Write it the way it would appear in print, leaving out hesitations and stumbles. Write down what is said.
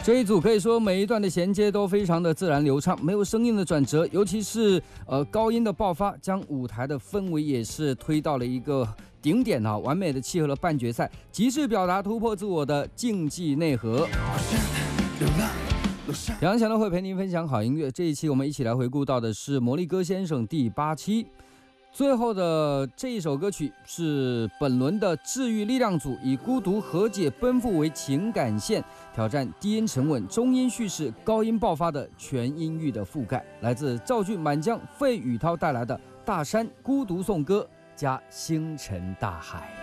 这一组可以说每一段的衔接都非常的自然流畅，没有生硬的转折，尤其是高音的爆发，将舞台的氛围也是推到了一个顶点啊，完美的契合了半决赛，极致表达突破自我的竞技内核。杨翔呢会陪您分享好音乐，这一期我们一起来回顾到的是魔力歌先生第8期。最后的这一首歌曲是本轮的治愈力量组以孤独和解奔赴为情感线，挑战低音沉稳、中音叙事、高音爆发的全音域的覆盖。来自赵俊、满江、费宇涛带来的《大山孤独颂歌》加星辰大海。